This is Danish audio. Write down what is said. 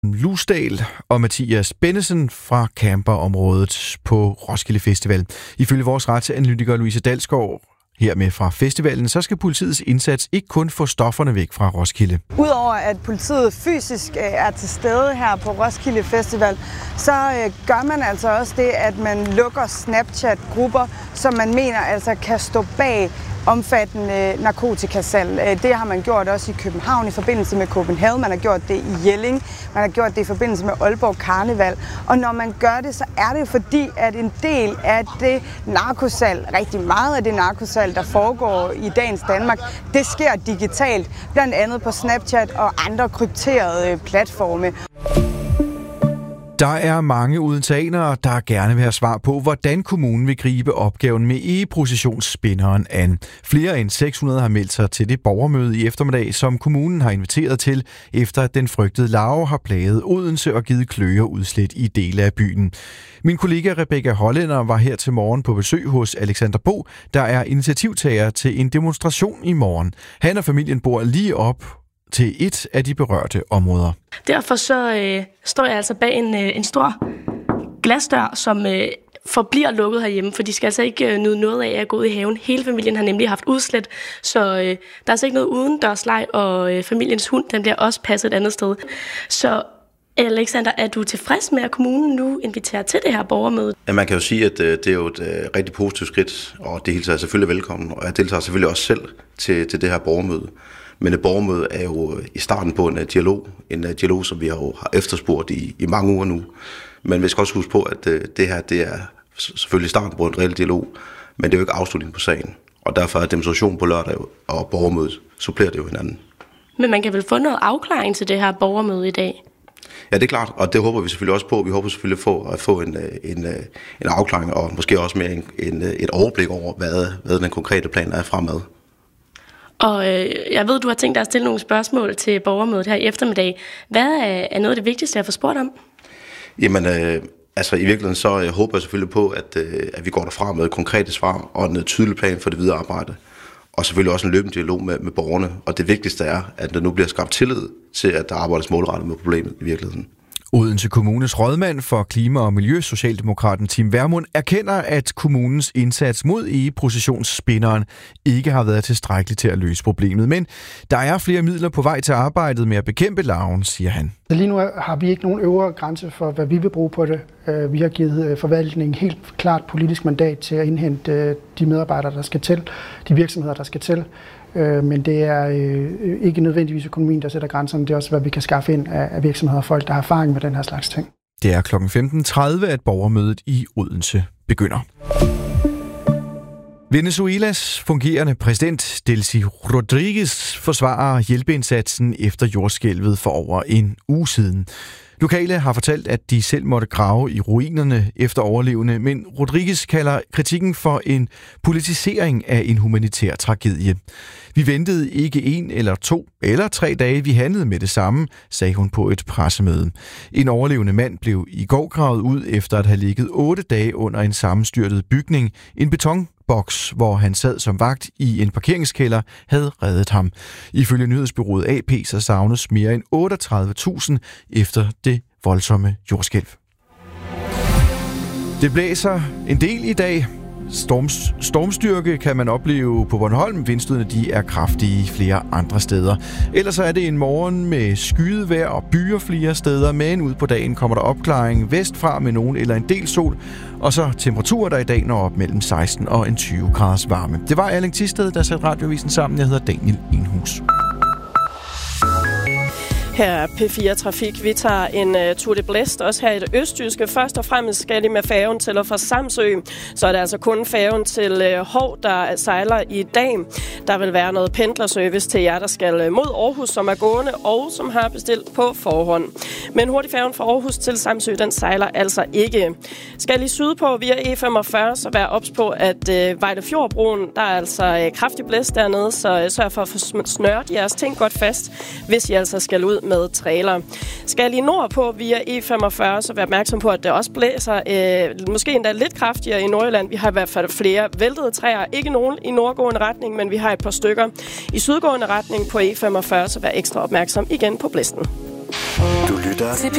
Lusdal og Mathias Bennesen fra camperområdet på Roskilde Festival. Ifølge vores retsanalytiker Louise Dalsgaard hermed fra festivalen, så skal politiets indsats ikke kun få stofferne væk fra Roskilde. Udover at politiet fysisk er til stede her på Roskilde Festival, så gør man altså også det, at man lukker Snapchat-grupper, som man mener altså kan stå bag omfattende narkotikasalg. Det har man gjort også i København i forbindelse med Copenhagen, man har gjort det i Jelling, man har gjort det i forbindelse med Aalborg Karneval. Og når man gør det, så er det fordi, at en del af det narkosalg, rigtig meget af det narkosalg, der foregår i dagens Danmark, det sker digitalt, blandt andet på Snapchat og andre krypterede platforme. Der er mange odenseanere, der gerne vil have svar på, hvordan kommunen vil gribe opgaven med e-processionsspinderen an. Flere end 600 har meldt sig til det borgermøde i eftermiddag, som kommunen har inviteret til, efter at den frygtede larve har plaget Odense og givet kløer udslæt i dele af byen. Min kollega Rebecca Hollænder var her til morgen på besøg hos Alexander Bo, der er initiativtager til en demonstration i morgen. Han og familien bor lige op til et af de berørte områder. Derfor så står jeg altså bag en stor glasdør, som forbliver lukket herhjemme, for de skal altså ikke nyde noget af at gå ud i haven. Hele familien har nemlig haft udslæt, så der er altså ikke noget udendørsleg, og familiens hund, den bliver også passet et andet sted. Så Alexander, er du tilfreds med, at kommunen nu inviterer til det her borgermøde? Ja, man kan jo sige, at det er jo et rigtig positivt skridt, og det hilser jeg selvfølgelig velkommen, og jeg deltager selvfølgelig også selv til det her borgermøde. Men et borgermøde er jo i starten på en dialog, som vi har efterspurgt i mange uger nu. Men vi skal også huske på, at det her det er selvfølgelig starten på en reel dialog, men det er jo ikke afslutningen på sagen. Og derfor er demonstrationen på lørdag og borgermødet supplerer det jo hinanden. Men man kan vel få noget afklaring til det her borgermøde i dag? Ja, det er klart, og det håber vi selvfølgelig også på. Vi håber selvfølgelig at få en afklaring, og måske også mere et overblik over, hvad den konkrete plan er fremad. Og jeg ved, du har tænkt dig at stille nogle spørgsmål til borgermødet her i eftermiddag. Hvad er noget af det vigtigste at få spurgt om? Jamen, i virkeligheden så håber jeg selvfølgelig på, at vi går derfra med konkrete svar og en tydelig plan for det videre arbejde. Og selvfølgelig også en løbende dialog med borgerne. Og det vigtigste er, at der nu bliver skabt tillid til, at der arbejdes målrettet med problemet i virkeligheden. Odense Kommunes rådmand for klima og miljø, Socialdemokraten Tim Vermund, erkender, at kommunens indsats mod e-processionsspinderen ikke har været tilstrækkelig til at løse problemet. Men der er flere midler på vej til arbejdet med at bekæmpe larven, siger han. Lige nu har vi ikke nogen øvre grænse for, hvad vi vil bruge på det. Vi har givet forvaltningen helt klart politisk mandat til at indhente de medarbejdere, der skal til, de virksomheder, der skal til. Men det er ikke nødvendigvis økonomien, der sætter grænserne. Det er også, hvad vi kan skaffe ind af virksomheder og folk, der har erfaring med den her slags ting. Det er kl. 15.30, at borgermødet i Odense begynder. Venezuelas fungerende præsident Delcy Rodríguez forsvarer hjælpeindsatsen efter jordskælvet for over en uge siden. Lokale har fortalt, at de selv måtte grave i ruinerne efter overlevende, men Rodríguez kalder kritikken for en politisering af en humanitær tragedie. Vi ventede ikke 1 eller 2 eller 3 dage, vi handlede med det samme, sagde hun på et pressemøde. En overlevende mand blev i går gravet ud efter at have ligget 8 dage under en sammenstyrtet bygning, en betonboks, hvor han sad som vagt i en parkeringskælder, havde reddet ham. Ifølge nyhedsbureauet AP så savnes mere end 38.000 efter det voldsomme jordskælv. Det blæser en del i dag. Stormstyrke kan man opleve på Bornholm. Vindstødene de er kraftige flere andre steder. Ellers er det en morgen med skyet vejr og byer flere steder, men ud på dagen kommer der opklaring vestfra med nogen eller en del sol, og så temperaturer, der i dag når op mellem 16 og en 20 graders varme. Det var Erling Thisted, der satte Radioavisen sammen. Jeg hedder Daniel Enhus. Her er P4 Trafik. Vi tager en Tour de Blæst, også her i det østjyske. Først og fremmest skal de med færgen til og fra Samsø. Så er det altså kun færgen til Hov, der sejler i dag. Der vil være noget pendlerservice til jer, der skal mod Aarhus, som er gående og som har bestilt på forhånd. Men hurtigfærgen fra Aarhus til Samsø, den sejler altså ikke. Skal I sydpå via E45, så vær ops på, at Vejlefjordbroen, der er altså kraftig blæst dernede, så sørg for at få snørt jeres ting godt fast, hvis I altså skal ud med trailer. Skal I nordpå via E45, så vær opmærksom på, at det også blæser måske endda lidt kraftigere i Nordjylland. Vi har i hvert fald flere væltede træer. Ikke nogen i nordgående retning, men vi har et par stykker i sydgående retning på E45, så vær ekstra opmærksom igen på blæsten. Du lytter til